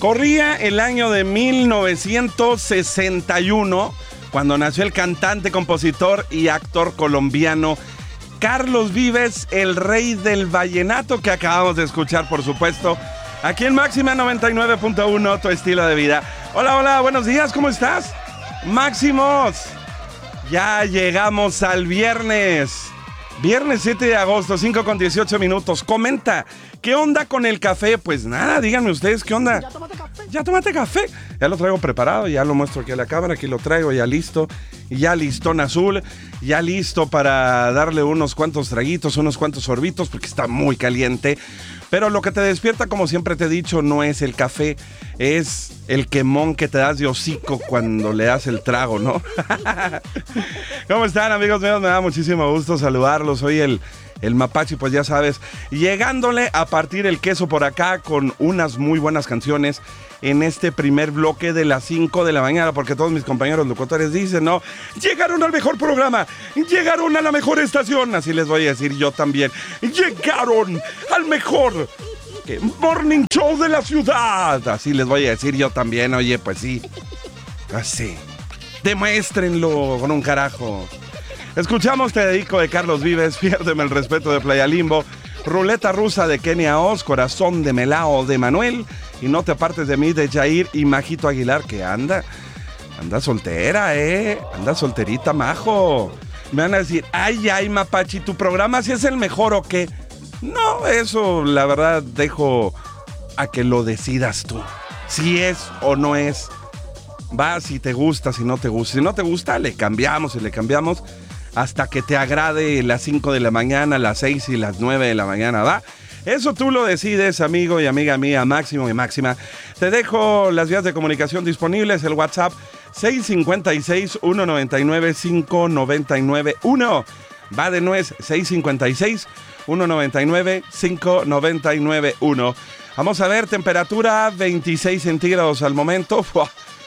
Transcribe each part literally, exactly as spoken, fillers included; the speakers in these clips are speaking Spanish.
Corría el año de mil novecientos sesenta y uno, cuando nació el cantante, compositor y actor colombiano Carlos Vives, el rey del vallenato, que acabamos de escuchar, por supuesto, aquí en Máxima noventa y nueve punto uno, tu estilo de vida. Hola, hola, buenos días, ¿cómo estás? Máximos, ya llegamos al viernes. Viernes siete de agosto, cinco con dieciocho minutos. Comenta, ¿qué onda con el café? Pues nada, díganme ustedes, ¿qué onda? Ya tómate café. Ya tómate café. Ya lo traigo preparado, ya lo muestro aquí a la cámara, aquí lo traigo ya listo. Y ya listón azul, ya listo para darle unos cuantos traguitos, unos cuantos sorbitos, porque está muy caliente. Pero lo que te despierta, como siempre te he dicho, no es el café, es el quemón que te das de hocico cuando le das el trago, ¿no? ¿Cómo están, amigos míos? Me da muchísimo gusto saludarlos. Soy el, el Mapache, pues ya sabes, llegándole a partir el queso por acá con unas muy buenas canciones en este primer bloque de las cinco de la mañana, porque todos mis compañeros locutores dicen, ¿no? Llegaron al mejor programa, llegaron a la mejor estación, así les voy a decir yo también. Llegaron al mejor morning show de la ciudad, así les voy a decir yo también. Oye, pues sí, así, demuéstrenlo con un carajo. Escuchamos Te Dedico de Carlos Vives, Piérdeme el Respeto de Playa Limbo, Ruleta Rusa de Kenia Oz, Corazón de Melao de Manuel, y No te apartes de mí de Jair y Majito Aguilar, que anda, anda soltera, eh, anda solterita, majo. Me van a decir, ay, ay, Mapachi, ¿tu programa sí es el mejor o qué? No, eso la verdad dejo a que lo decidas tú, si es o no es. Va, si te gusta, si no te gusta. Si no te gusta, le cambiamos y le cambiamos hasta que te agrade las cinco de la mañana, las seis y las nueve de la mañana, ¿va? Eso tú lo decides, amigo y amiga mía, Máximo y Máxima. Te dejo las vías de comunicación disponibles, el WhatsApp seis cinco seis, uno nueve nueve, cinco nueve nueve uno. Va de nuez, seis cinco seis, uno nueve nueve, cinco nueve nueve uno. Vamos a ver, temperatura veintiséis centígrados al momento. ¡Fua!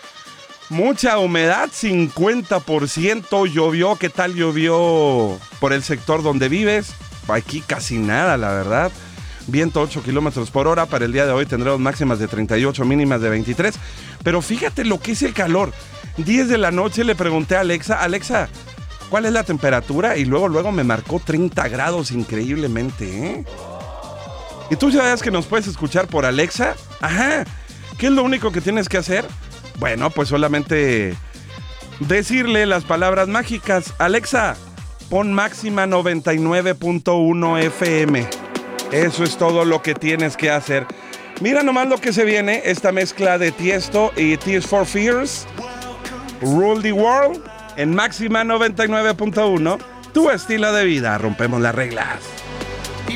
Mucha humedad, cincuenta por ciento. Llovió, ¿qué tal llovió por el sector donde vives? Aquí casi nada, la verdad. Viento ocho kilómetros por hora. Para el día de hoy tendremos máximas de treinta y ocho, mínimas de veintitrés. Pero fíjate lo que es el calor. diez de la noche le pregunté a Alexa, Alexa, ¿cuál es la temperatura? Y luego, luego me marcó treinta grados increíblemente, ¿eh? ¿Y tú sabes que nos puedes escuchar por Alexa? Ajá. ¿Qué es lo único que tienes que hacer? Bueno, pues solamente decirle las palabras mágicas. Alexa, pon Máxima noventa y nueve punto uno F M. Eso es todo lo que tienes que hacer. Mira nomás lo que se viene, esta mezcla de Tiesto y Tears for Fears. Rule the World en Máxima noventa y nueve punto uno. Tu estilo de vida, rompemos las reglas.